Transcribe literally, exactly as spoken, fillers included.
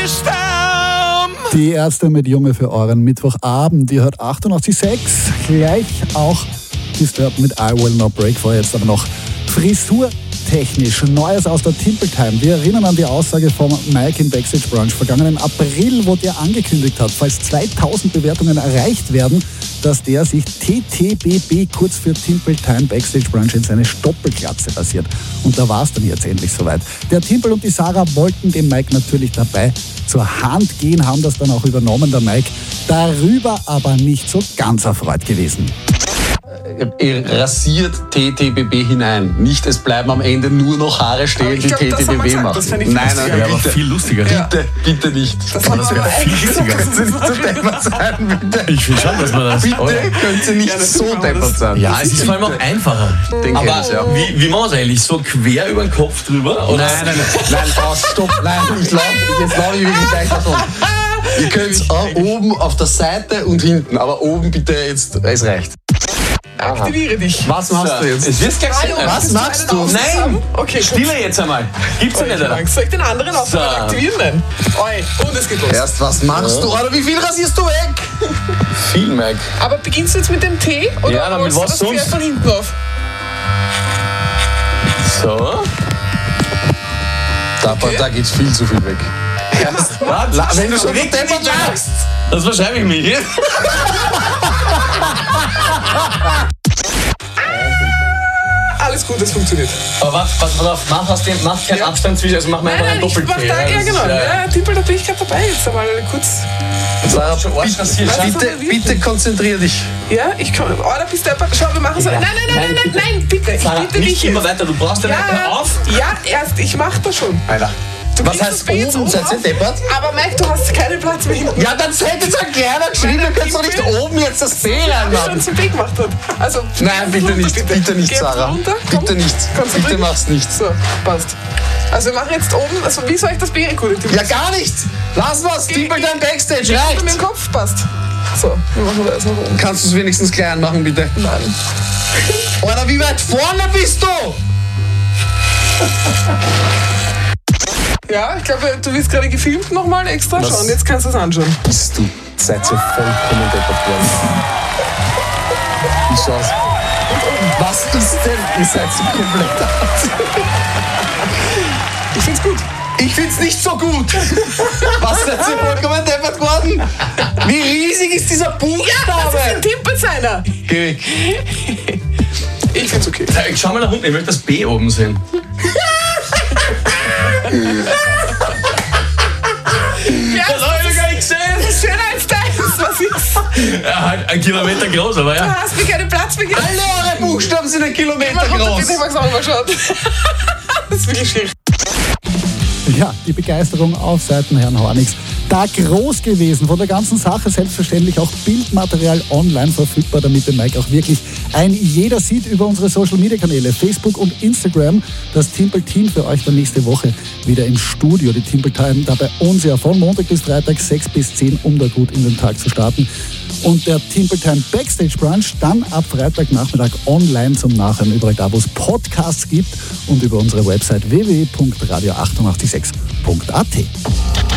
Die Ärzte mit Junge für euren Mittwochabend. Die hört achtundachtzig Komma sechs. Gleich auch Disturbed mit I Will Not Break. Vorher jetzt aber noch frisurtechnisch Neues aus der Timple Time. Wir erinnern an die Aussage von Mike im Backstage Brunch vergangenen April, wo der angekündigt hat, falls zweitausend Bewertungen erreicht werden, dass der sich T T B B, kurz für Timple Time Backstage Brunch, in seine Stoppelglatze rasiert. Und da war es dann jetzt endlich soweit. Der Timple und die Sarah wollten dem Mike natürlich dabei zur Hand gehen, haben das dann auch übernommen, der Mike. Darüber aber nicht so ganz erfreut gewesen. Er rasiert T T B B hinein. Nicht, es bleiben am Ende nur noch Haare stehen, die T T B B machen. Das nein, nein, nein, ja, bitte, viel lustiger. Bitte, bitte nicht. Das, das wäre viel lustiger. Können Sie nicht so deppert sein, bitte. Ich finde schon, dass man das... Bitte oh ja. können Sie nicht ja, so deppert sein. Ja, es ist vor allem auch einfacher. Den aber kennt's, ja. wie, wie machen wir es eigentlich? So quer über den Kopf drüber? Oder? Nein, nein, nein. Nein, oh, stopp. Nein, ich lauf, jetzt laufe ich wirklich gleich davon. Ihr könnt es oben auf der Seite und hinten, aber oben bitte jetzt, es reicht. Aktiviere dich. Was machst du jetzt? Es wird gleich sein. Was machst du? Nein! Okay, Stille jetzt einmal. Gibt's ja nicht. Oder? Soll ich den anderen auch So. mal aktivieren? Nein. Oi, und es geht los. Erst was machst du? Oder wie viel rasierst du weg? Viel, Mike. Aber beginnst du jetzt mit dem T? Oder Ja, dann mit rollst du was das sonst? Pferd von hinten auf? So. Da, da geht's viel zu viel weg. Warte, La- wenn du schon Reg dich deppert nicht auf. lachst. Das verschreibe ich mich. Alles gut, das funktioniert. Aber warte, pass pass auf, mach, aus dem, mach keinen Ja. Abstand zwischen, also mach mal einfach Nein, einen nein, ich mach Doppel-T. da, ja das genau. ist, äh, Ja, Tippel, da bin ich gerade dabei. Jetzt einmal kurz. Sarah, schon Arsch rasiert. Was? bitte, bitte konzentrier dich. Ja, ich komme. Oh, da bist du. Schau, wir machen so. Ja. Nein, nein, nein, nein, nein, nein, bitte. Ich Sarah, bitte nicht dich immer jetzt. weiter, du brauchst ja nicht Ja, auf. ja, erst. Ich mach das schon. Alter. Du Was kriegst heißt das B jetzt oben? Seid ihr auf. deppert? Aber Mike, du hast keinen Platz mehr hinten. Ja, dann hätte es ein kleiner geschrieben, du kannst doch nicht oben jetzt das B Weil ich schon reinmachen. zum B gemacht hat. Also, Nein, bitte runter, nicht, bitte nicht, Geh Sarah. runter, komm. Bitte nicht, Konzentrier bitte dich. mach's nicht. So, passt. Also wir machen jetzt oben, also wie soll ich das B rekurrieren? Ja, gar nicht. Lass was, Tippel dein Backstage, Mit dem reicht. Kopf, passt. So, wir machen das noch oben. Kannst du es wenigstens klein machen, bitte? Nein. Oder wie weit vorne bist du? Ja, ich glaube, du wirst gerade gefilmt nochmal extra. Was? Schau, und jetzt kannst du es anschauen. Bist du? Seid ihr vollkommen deppert worden. Wie schaut's? Was ist denn? Ihr seid so komplett hart. Ich find's gut. Ich find's nicht so gut. Was seid ihr vollkommen deppert worden? Wie riesig ist dieser Das ist Buchstabe? ein Timpel seiner. Geh weg. Ich find's okay. Ich schau mal nach unten, ich möchte das B oben sehen. Ja, Das hab ich noch gar nicht gesehen. schöner als deins. Was ist? Ja, halt ein Kilometer groß, aber Du ja. hast mir keinen Platz mehr gegeben. Alle eure Buchstaben sind ein Kilometer Mach runter, groß. bitte, ich mag's auch mal schauen. Das ist wirklich schier. Ja, die Begeisterung auf Seiten Herrn Hornigs da groß gewesen. Von der ganzen Sache selbstverständlich auch Bildmaterial online verfügbar, damit den Mike auch wirklich ein jeder sieht über unsere Social-Media-Kanäle, Facebook und Instagram. Das Timple-Team für euch dann nächste Woche wieder im Studio. Die Timple Time da bei uns ja von Montag bis Freitag sechs bis zehn, um da gut in den Tag zu starten. Und der Timple Time Backstage Brunch dann ab Freitagnachmittag online zum Nachhören, überall da, wo es Podcasts gibt und über unsere Website w w w punkt radio acht acht sechs punkt a t.